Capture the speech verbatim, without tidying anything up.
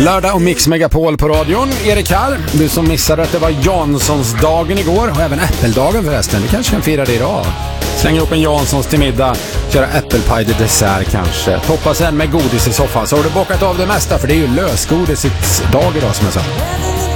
Lördag och Mix Megapol på radion. Erik här. Du som missade att det var Janssons dagen igår och även äppeldagen förresten. Du kanske kan fira det idag. Släng upp en Janssons till middag. Köra äppelpaj till dessert kanske. Toppa sen med godis i soffan. Så har du bockat av det mesta för det är ju lösgodisets dag idag som jag sa.